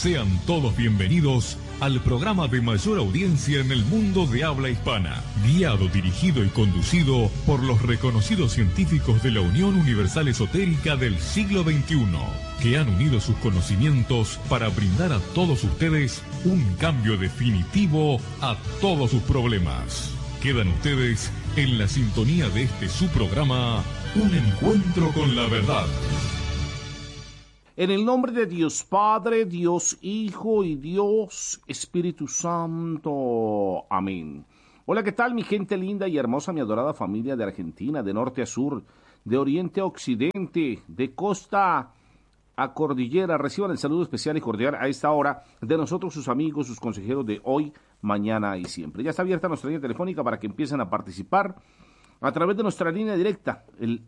Sean todos bienvenidos al programa de mayor audiencia en el mundo de habla hispana, guiado, dirigido y conducido por los reconocidos científicos de la Unión Universal Esotérica del siglo XXI, que han unido sus conocimientos para brindar a todos ustedes un cambio definitivo a todos sus problemas. Quedan ustedes en la sintonía de este su programa, Un Encuentro con la Verdad. En el nombre de Dios Padre, Dios Hijo y Dios Espíritu Santo. Amén. Hola, ¿qué tal mi gente linda y hermosa, mi adorada familia de Argentina, de norte a sur, de oriente a occidente, de costa a cordillera? Reciban el saludo especial y cordial a esta hora de nosotros, sus amigos, sus consejeros de hoy, mañana y siempre. Ya está abierta nuestra línea telefónica para que empiecen a participar a través de nuestra línea directa, el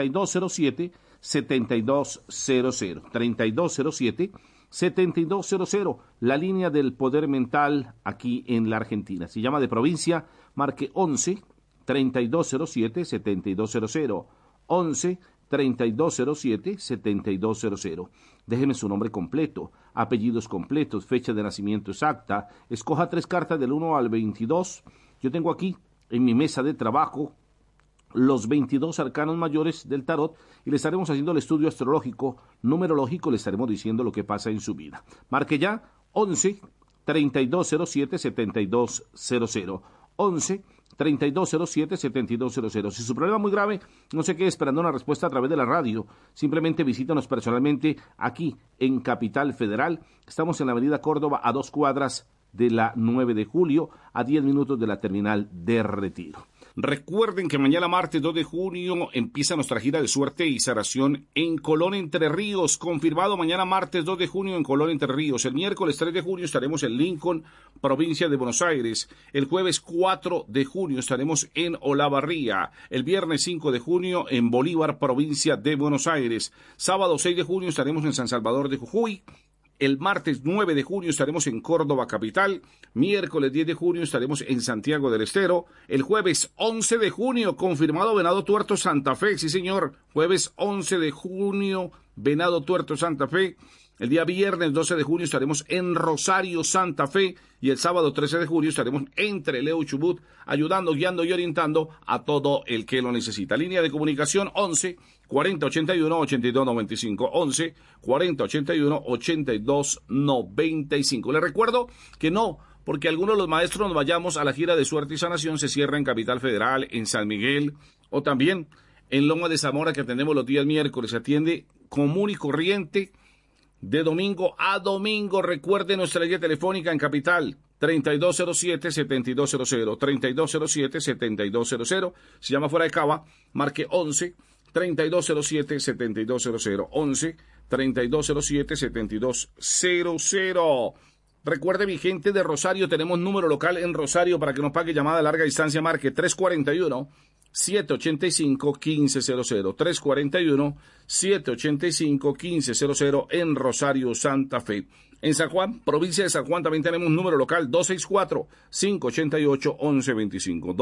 3207-7200, 3207-7200, la línea del poder mental aquí en la Argentina. Si llama de provincia, marque 11-3207-7200, 11-3207-7200. Déjeme su nombre completo, apellidos completos, fecha de nacimiento exacta, escoja 3 cartas del 1 al 22. Yo tengo aquí en mi mesa de trabajo los 22 arcanos mayores del tarot y le estaremos haciendo el estudio astrológico, numerológico, le estaremos diciendo lo que pasa en su vida. Marque ya 11-3207-7200, 11-3207-7200. Si su problema es muy grave, no se quede esperando una respuesta a través de la radio, simplemente visítanos personalmente aquí en Capital Federal. Estamos en la avenida Córdoba, a 2 cuadras de la 9 de julio, a 10 minutos de la terminal de Retiro. Recuerden que mañana martes 2 de junio empieza nuestra gira de suerte y sanación en Colón, Entre Ríos. Confirmado mañana martes 2 de junio en Colón, Entre Ríos. El miércoles 3 de junio estaremos en Lincoln, provincia de Buenos Aires. El jueves 4 de junio estaremos en Olavarría. El viernes 5 de junio en Bolívar, provincia de Buenos Aires. Sábado 6 de junio estaremos en San Salvador de Jujuy. El martes 9 de junio estaremos en Córdoba capital, miércoles 10 de junio estaremos en Santiago del Estero, el jueves 11 de junio, confirmado Venado Tuerto Santa Fe, sí señor, jueves 11 de junio, Venado Tuerto Santa Fe. El día viernes 12 de junio estaremos en Rosario, Santa Fe, y el sábado 13 de junio estaremos en Trelew, Chubut, ayudando, guiando y orientando a todo el que lo necesita. Línea de comunicación 11 40 81 82 95, 11 40 81 82 95. Les recuerdo que no, porque algunos de los maestros nos vayamos a la gira de suerte y sanación, se cierra en Capital Federal, en San Miguel, o también en Loma de Zamora, que atendemos los días miércoles, se atiende común y corriente, de domingo a domingo. Recuerde nuestra línea telefónica en Capital, 3207-7200, 3207-7200. Si llama fuera de Cava, marque 11-3207-7200, 11-3207-7200. Recuerde, mi gente de Rosario, tenemos número local en Rosario para que nos pague llamada a larga distancia, marque 341-785-1500, 341-785-1500 en Rosario, Santa Fe. En San Juan, provincia de San Juan, también tenemos un número local, 264-588-1125,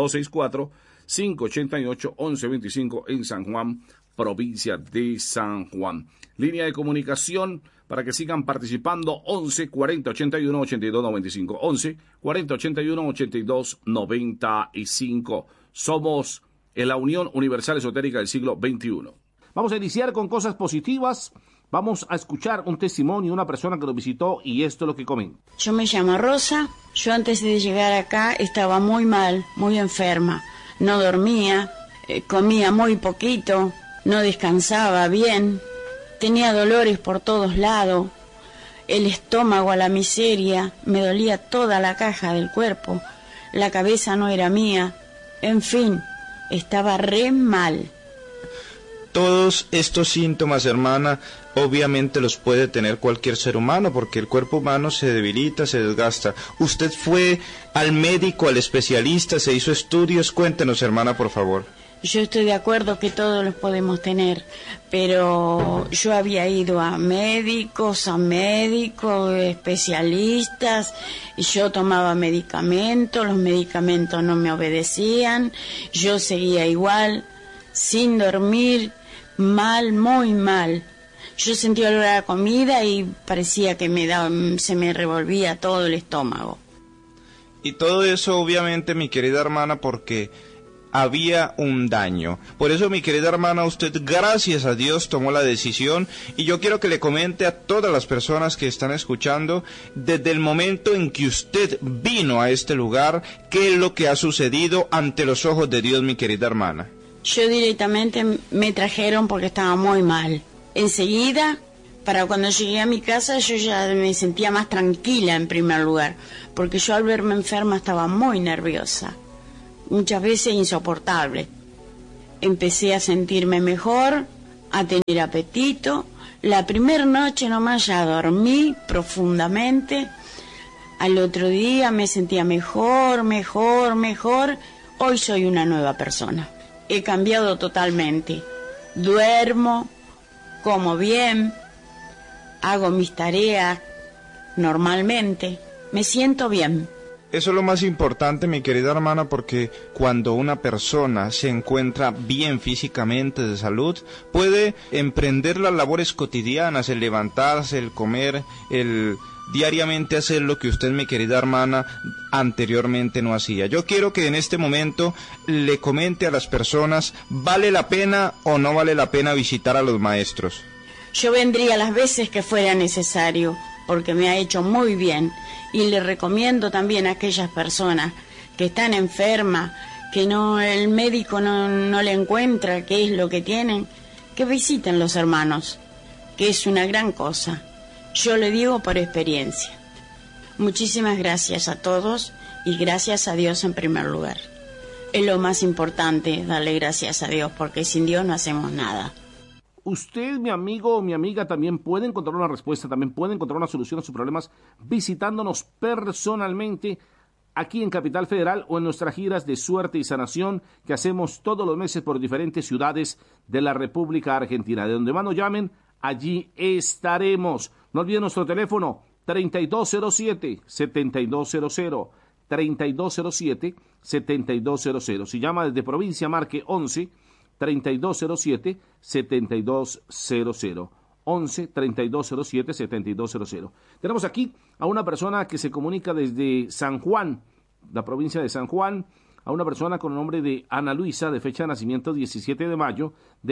264-588-1125 en San Juan, provincia de San Juan. Línea de comunicación para que sigan participando, 11 40 81 82 95, 11 40 81 82 95. Somos en la Unión Universal Esotérica del siglo XXI. Vamos a iniciar con cosas positivas. Vamos a escuchar un testimonio de una persona que nos visitó y esto es lo que comenta. Yo me llamo Rosa. Yo antes de llegar acá estaba muy mal, muy enferma. No dormía, comía muy poquito, no descansaba bien. Tenía dolores por todos lados, el estómago a la miseria, me dolía toda la caja del cuerpo, la cabeza no era mía, en fin, estaba re mal. Todos estos síntomas, hermana, obviamente los puede tener cualquier ser humano, porque el cuerpo humano se debilita, se desgasta. ¿Usted fue al médico, al especialista, se hizo estudios? Cuéntenos, hermana, por favor. Yo estoy de acuerdo que todos los podemos tener, pero yo había ido a médicos, especialistas, y yo tomaba medicamentos, los medicamentos no me obedecían, yo seguía igual, sin dormir, mal, muy mal. Yo sentí olor a comida y parecía que se me revolvía todo el estómago. Y todo eso, obviamente, mi querida hermana, porque había un daño. Por eso, mi querida hermana, usted, gracias a Dios, tomó la decisión, y yo quiero que le comente a todas las personas que están escuchando, desde el momento en que usted vino a este lugar, qué es lo que ha sucedido ante los ojos de Dios, mi querida hermana. Yo directamente me trajeron porque estaba muy mal. Enseguida, para cuando llegué a mi casa, yo ya me sentía más tranquila en primer lugar, porque yo al verme enferma estaba muy nerviosa, muchas veces insoportable. Empecé a sentirme mejor, a tener apetito. La primera noche nomás ya dormí profundamente. Al otro día me sentía mejor. Hoy soy una nueva persona. He cambiado totalmente. Duermo, como bien, hago mis tareas normalmente, me siento bien. Eso es lo más importante, mi querida hermana, porque cuando una persona se encuentra bien físicamente de salud, puede emprender las labores cotidianas, el levantarse, el comer, el diariamente hacer lo que usted, mi querida hermana, anteriormente no hacía. Yo quiero que en este momento le comente a las personas, ¿vale la pena o no vale la pena visitar a los maestros? Yo vendría las veces que fuera necesario, porque me ha hecho muy bien. Y le recomiendo también a aquellas personas que están enfermas, que el médico no le encuentra qué es lo que tienen, que visiten los hermanos, que es una gran cosa. Yo le digo por experiencia. Muchísimas gracias a todos y gracias a Dios en primer lugar. Es lo más importante, darle gracias a Dios, porque sin Dios no hacemos nada. Usted, mi amigo o mi amiga, también puede encontrar una respuesta, también puede encontrar una solución a sus problemas visitándonos personalmente aquí en Capital Federal o en nuestras giras de suerte y sanación que hacemos todos los meses por diferentes ciudades de la República Argentina. De donde más nos llamen, allí estaremos. No olviden nuestro teléfono 3207-7200, 3207-7200. Si llama desde provincia, marque 11-3207-7200. 11-3207-7200. Tenemos aquí a una persona que se comunica desde San Juan, la provincia de San Juan, a una persona con el nombre de Ana Luisa, de fecha de nacimiento 17 de mayo de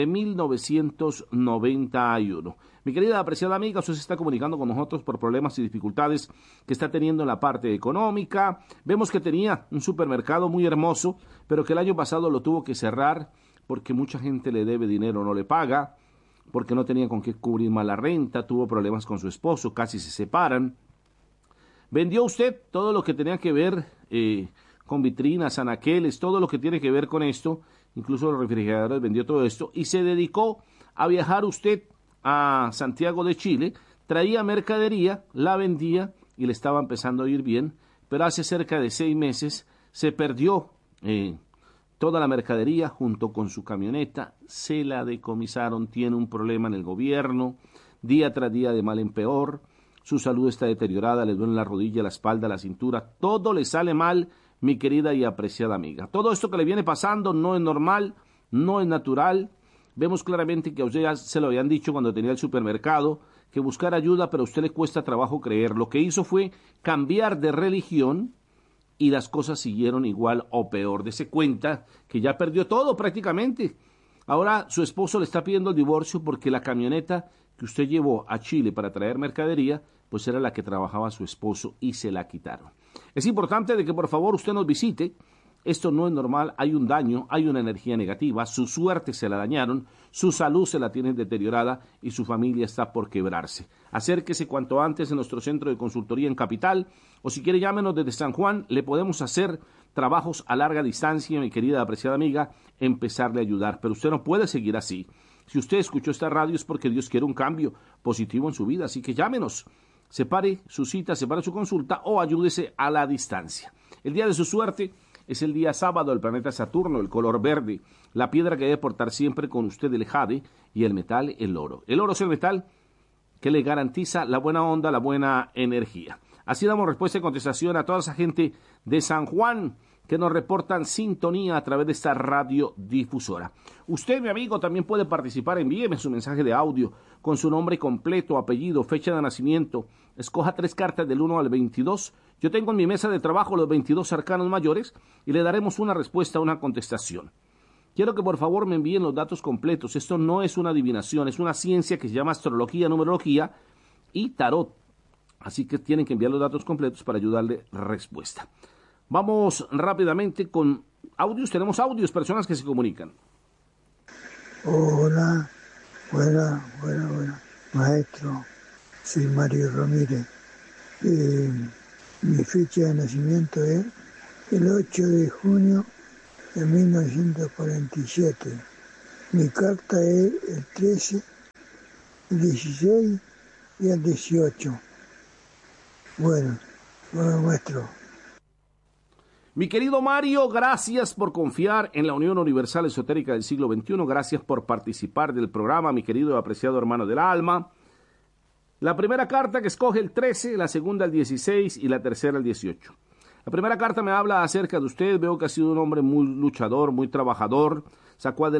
1991. Mi querida apreciada amiga, usted se está comunicando con nosotros por problemas y dificultades que está teniendo en la parte económica. Vemos que tenía un supermercado muy hermoso, pero que el año pasado lo tuvo que cerrar porque mucha gente le debe dinero, no le paga, porque no tenía con qué cubrir más la renta, tuvo problemas con su esposo, casi se separan. Vendió usted todo lo que tenía que ver con vitrinas, anaqueles, todo lo que tiene que ver con esto, incluso los refrigeradores, vendió todo esto, y se dedicó a viajar usted a Santiago de Chile, traía mercadería, la vendía y le estaba empezando a ir bien, pero hace cerca de 6 meses se perdió toda la mercadería junto con su camioneta, se la decomisaron, tiene un problema en el gobierno, día tras día de mal en peor, su salud está deteriorada, le duele la rodilla, la espalda, la cintura, todo le sale mal, mi querida y apreciada amiga. Todo esto que le viene pasando no es normal, no es natural. Vemos claramente que a usted ya se lo habían dicho cuando tenía el supermercado, que buscar ayuda, pero a usted le cuesta trabajo creer. Lo que hizo fue cambiar de religión y las cosas siguieron igual o peor. Dese cuenta que ya perdió todo prácticamente. Ahora su esposo le está pidiendo el divorcio porque la camioneta que usted llevó a Chile para traer mercadería, pues era la que trabajaba su esposo y se la quitaron. Es importante de que por favor usted nos visite. Esto no es normal, hay un daño, hay una energía negativa, su suerte se la dañaron, su salud se la tienen deteriorada y su familia está por quebrarse. Acérquese cuanto antes en nuestro centro de consultoría en Capital, o si quiere llámenos desde San Juan, le podemos hacer trabajos a larga distancia, mi querida apreciada amiga, empezarle a ayudar, pero usted no puede seguir así. Si usted escuchó esta radio es porque Dios quiere un cambio positivo en su vida, así que llámenos, separe su cita, separe su consulta o ayúdese a la distancia. El día de su suerte es el día sábado del planeta Saturno, el color verde, la piedra que debe portar siempre con usted el jade y el metal, el oro. El oro es el metal que le garantiza la buena onda, la buena energía. Así damos respuesta y contestación a toda esa gente de San Juan que nos reportan sintonía a través de esta radiodifusora. Usted, mi amigo, también puede participar. Envíeme su mensaje de audio con su nombre completo, apellido, fecha de nacimiento. Escoja 3 cartas del 1 al 22. Yo tengo en mi mesa de trabajo los 22 arcanos mayores y le daremos una respuesta, una contestación. Quiero que por favor me envíen los datos completos. Esto no es una adivinación, es una ciencia que se llama astrología, numerología y tarot. Así que tienen que enviar los datos completos para ayudarle respuesta. Vamos rápidamente con audios. Tenemos audios, personas que se comunican. Hola, buena, maestro. Soy Mario Ramírez. Mi fecha de nacimiento es el 8 de junio de 1947. Mi carta es el 13, el 16 y el 18. Bueno, maestro. Mi querido Mario, gracias por confiar en la Unión Universal Esotérica del siglo XXI. Gracias por participar del programa, mi querido y apreciado hermano del alma. La primera carta que escoge el 13, la segunda el 16 y la tercera el 18. La primera carta me habla acerca de usted. Veo que ha sido un hombre muy luchador, muy trabajador. Sacó adelante